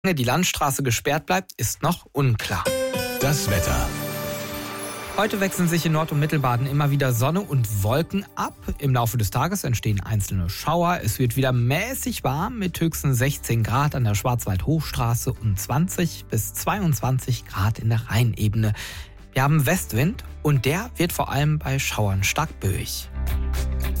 Lange die Landstraße gesperrt bleibt, ist noch unklar. Das Wetter. Heute wechseln sich in Nord- und Mittelbaden immer wieder Sonne und Wolken ab. Im Laufe des Tages entstehen einzelne Schauer. Es wird wieder mäßig warm mit höchstens 16 Grad an der Schwarzwald-Hochstraße und 20 bis 22 Grad in der Rheinebene. Wir haben Westwind und der wird vor allem bei Schauern stark böig.